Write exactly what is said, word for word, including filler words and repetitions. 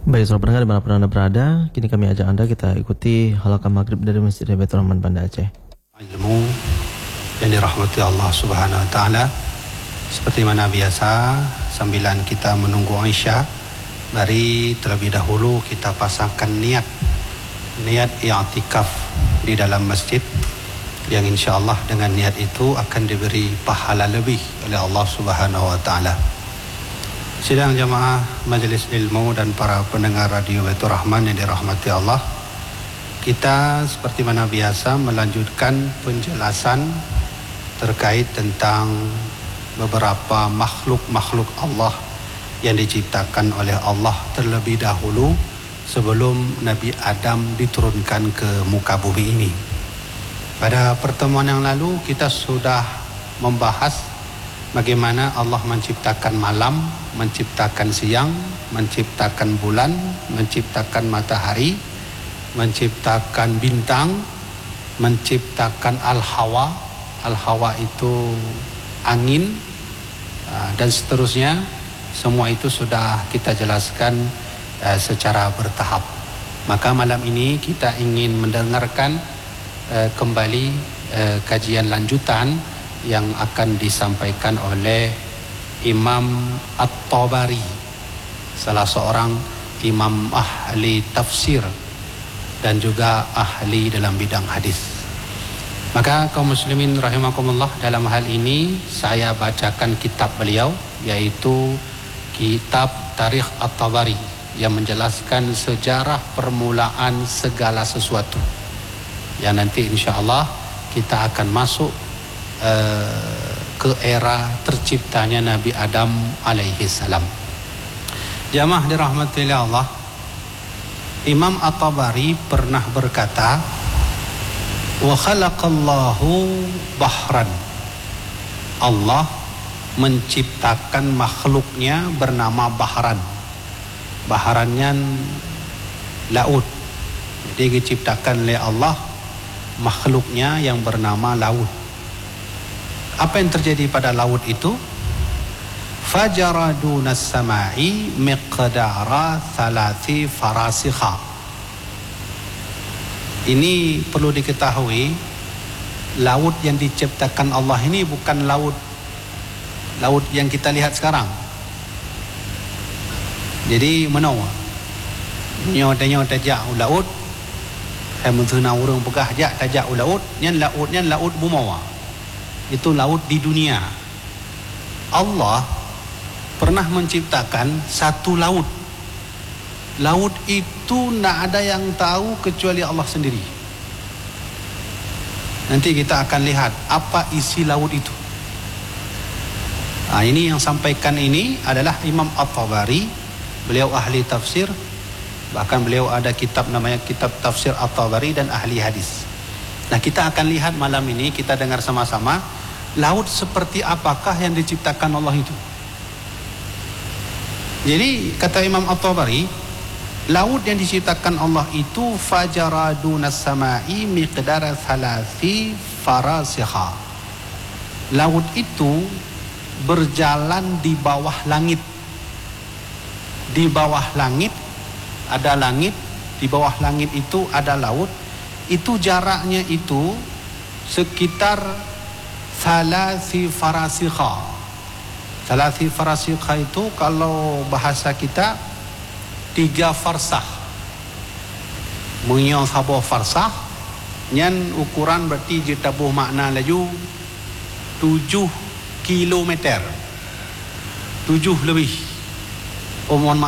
Baik, saudara pendengar dimanapun Anda berada, kini kami ajak Anda kita ikuti halaqah maghrib dari Masjid Baitur Rahman Banda Aceh. Ilmu yang dirahmati Allah Subhanahu Wa Taala. Seperti mana biasa, sambilan kita menunggu Isya, mari terlebih dahulu kita pasangkan niat niat i'tikaf di dalam masjid, yang insya Allah dengan niat itu akan diberi pahala lebih oleh Allah Subhanahu Wa Taala. Sidang jamaah majelis ilmu dan para pendengar radio Baitur Rahman yang dirahmati Allah, kita seperti mana biasa melanjutkan penjelasan terkait tentang beberapa makhluk-makhluk Allah yang diciptakan oleh Allah terlebih dahulu sebelum Nabi Adam diturunkan ke muka bumi ini. Pada pertemuan yang lalu kita sudah membahas bagaimana Allah menciptakan malam, menciptakan siang, menciptakan bulan, menciptakan matahari, menciptakan bintang, menciptakan al-hawa. Al-hawa itu angin, dan seterusnya. Semua itu sudah kita jelaskan uh, secara bertahap. Maka malam ini kita ingin mendengarkan uh, kembali uh, kajian lanjutan yang akan disampaikan oleh Imam At-Tabari, salah seorang imam ahli tafsir dan juga ahli dalam bidang hadis. Maka kaum muslimin rahimakumullah, dalam hal ini saya bacakan kitab beliau, yaitu kitab Tarikh At-Tabari, yang menjelaskan sejarah permulaan segala sesuatu, yang nanti insyaAllah kita akan masuk Uh, ke era terciptanya Nabi Adam alaihi salam. Jamaah dirahmati Allah, Imam At-Tabari pernah berkata, wa khalaqallahu bahran, Allah menciptakan makhluknya bernama bahran. Bahrannya laut. Jadi diciptakan oleh Allah makhluknya yang bernama laut. Apa yang terjadi pada laut itu? Fajara dunas samai miqdara thalathi farasikha. Ini perlu diketahui, laut yang diciptakan Allah ini bukan laut laut yang kita lihat sekarang. Jadi mana? Nyo tanya tajak laut. Saya menthuna urang pegah jak tajak laut, nyan lautnya laut bumawa. Itu laut di dunia. Allah pernah menciptakan satu laut. Laut itu tidak ada yang tahu kecuali Allah sendiri. Nanti kita akan lihat apa isi laut itu. Nah, ini yang sampaikan ini adalah Imam At-Tabari. Beliau ahli tafsir. Bahkan beliau ada kitab namanya Kitab Tafsir At-Tabari dan ahli hadis. Nah, kita akan lihat malam ini, kita dengar sama-sama laut seperti apakah yang diciptakan Allah itu. Jadi kata Imam At-Tabari, laut yang diciptakan Allah itu fajara dunas samai miqdara thalathi farasikha. Laut itu berjalan di bawah langit. Di bawah langit ada langit, di bawah langit itu ada laut. Itu jaraknya itu sekitar thalathi farasikha. Thalathi farasikha itu kalau bahasa kita tiga farsah. Menyo sabuh farsah nyan ukuran berarti jetabuh makna laju tujuh kilometer. Tujuh lebih. Oh, mohon maaf.